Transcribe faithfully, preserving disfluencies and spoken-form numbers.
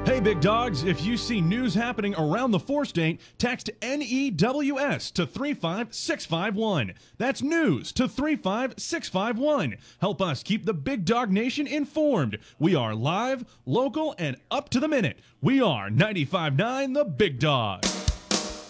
Hey, big dogs, if you see news happening around the four-state, text N E W S to three five six five one. That's news to three five six five one. Help us keep the Big Dog Nation informed. We are live, local, and up to the minute. We are ninety-five point nine The Big Dog.